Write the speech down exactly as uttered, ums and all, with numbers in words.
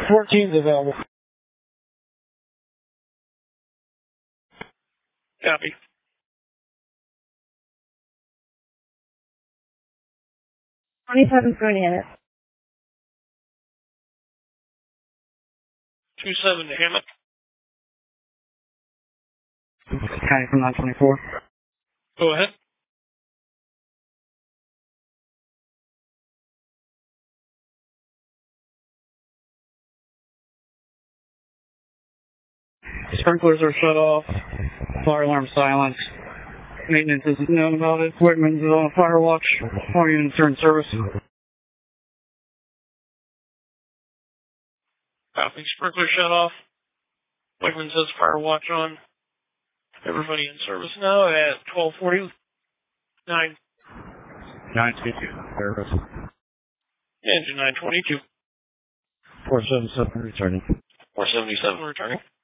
fourteen's available. Copy. twenty-seven's going to hit it. two seven to Hammett. County from nine twenty-four. Go ahead. Sprinklers are shut off. Fire alarm silenced. Maintenance isn't known about it. Whitman's is on a fire watch. All units are in service. Copy. Sprinkler shut off. Whitman says fire watch on. Everybody in service now at twelve forty-nine. nine twenty-two. Service. Engine nine twenty-two. four seventy-seven returning. four seventy-seven returning.